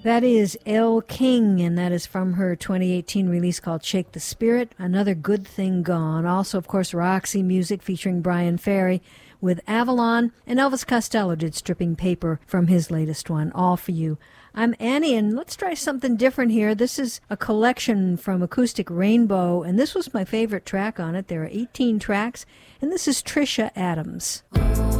That is Elle King, and that is from her 2018 release called Shake the Spirit, Another Good Thing Gone. Also, of course, Roxy Music featuring Brian Ferry with Avalon, and Elvis Costello did Stripping Paper from his latest one, All For You. I'm Annie, and let's try something different here. This is a collection from Acoustic Rainbow, and this was my favorite track on it. There are 18 tracks, and this is Trisha Adams.